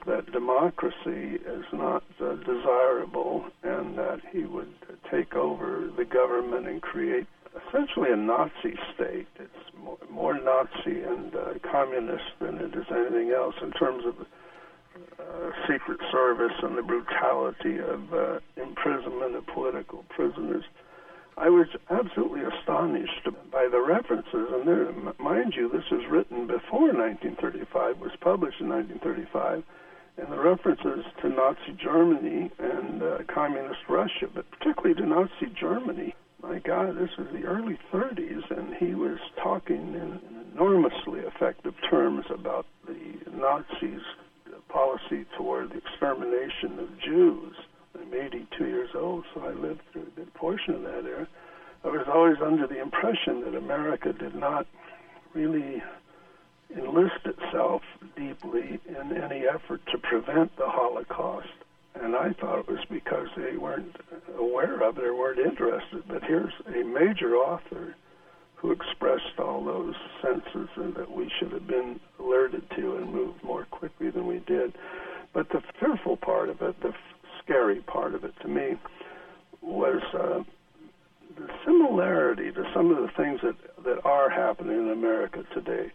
that democracy is not desirable and that he would take over the government and create essentially a Nazi state. It's more Nazi and communist than it is anything else in terms of secret service and the brutality of imprisonment of political prisoners. I was absolutely astonished by the references, and there, mind you, this was written before 1935, was published in 1935, and the references to Nazi Germany and communist Russia, but particularly to Nazi Germany. My God, this was the early 30s, and he was talking in enormously effective terms about the Nazis' policy toward the extermination of Jews. I'm 82 years old, so I lived through a good portion of that era. I was always under the impression that America did not really enlist itself deeply in any effort to prevent the Holocaust. And I thought it was because they weren't aware of it or weren't interested. But here's a major author who expressed all those senses and that we should have been alerted to and moved more quickly than we did. But the fearful part of it, the scary part of it to me, was the similarity to some of the things that are happening in America today.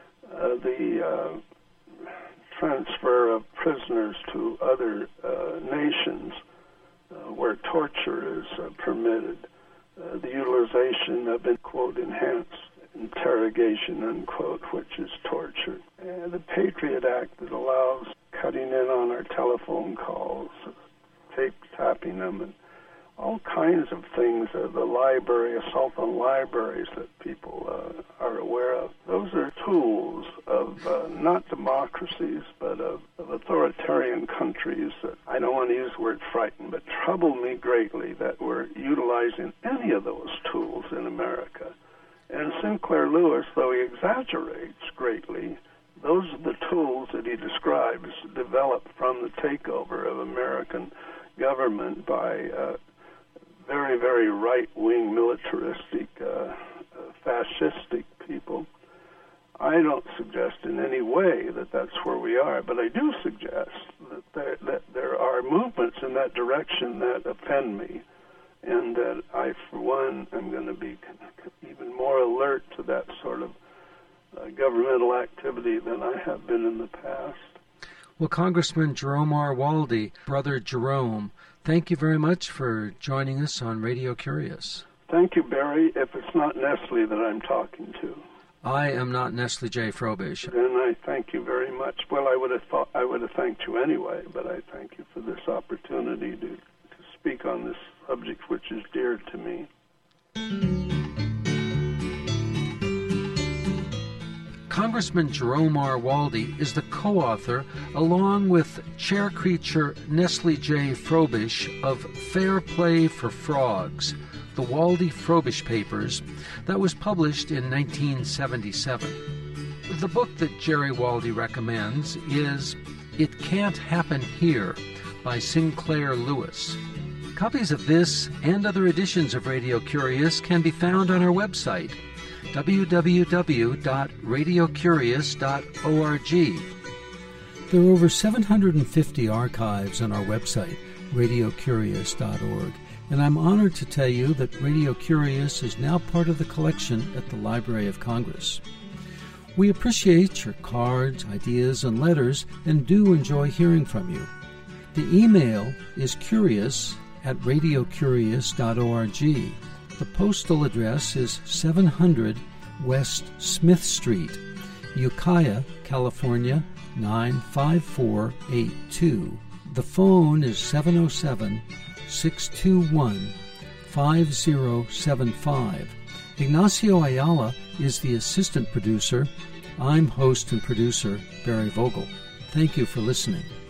The transfer of prisoners to other nations where torture is permitted, the utilization of, quote, enhanced interrogation, unquote, which is torture, and the Patriot Act that allows cutting in on our telephone calls, tape tapping them, and all kinds of things, the library, assault on libraries that people are aware of. Those are tools of not democracies, but of authoritarian countries that, I don't want to use the word frightened, but trouble me greatly that we're utilizing any of those tools in America. And Sinclair Lewis, though he exaggerates greatly, those are the tools that he describes developed from the takeover of American government by very, very right-wing, militaristic, fascistic people. I don't suggest in any way that that's where we are, but I do suggest that there are movements in that direction that offend me, and that I, for one, am going to be even more alert to that sort of governmental activity than I have been in the past. Well, Congressman Jerome R. Waldie, Brother Jerome, thank you very much for joining us on Radio Curious. Thank you, Barry. If it's not Nestle that I'm talking to. I am not Nestle J. Frobisher. Then I thank you very much. Well, I would have thanked you anyway, but I thank you for this opportunity to speak on this subject which is dear to me. Congressman Jerome R. Waldie is the co-author, along with chair creature Nestle J. Frobish, of Fair Play for Frogs, the Waldie-Frobish Papers, that was published in 1977. The book that Jerry Waldie recommends is It Can't Happen Here by Sinclair Lewis. Copies of this and other editions of Radio Curious can be found on our website, www.radiocurious.org. There are over 750 archives on our website, radiocurious.org, and I'm honored to tell you that Radio Curious is now part of the collection at the Library of Congress. We appreciate your cards, ideas, and letters, and do enjoy hearing from you. The email is curious@radiocurious.org. The postal address is 700 West Smith Street, Ukiah, California, 95482. The phone is 707-621-5075. Ignacio Ayala is the assistant producer. I'm host and producer Barry Vogel. Thank you for listening.